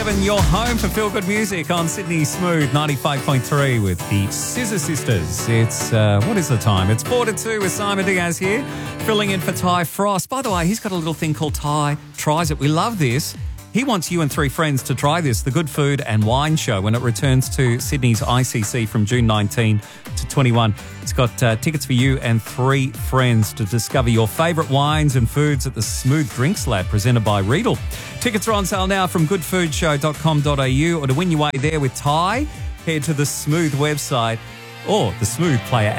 Your home for feel good music on Sydney Smooth 95.3 with the Scissor Sisters. It's, what is the time? It's 4:02 with Simon Diaz here, filling in for Ty Frost. By the way, he's got a little thing called Ty Tries It. We love this. He wants you and three friends to try this, the Good Food and Wine Show, when it returns to Sydney's ICC from June 19 to 21. It's got tickets for you and three friends to discover your favourite wines and foods at the Smooth Drinks Lab, presented by Riedel. Tickets are on sale now from goodfoodshow.com.au, or to win your way there with Ty, head to the Smooth website or the Smooth Player app.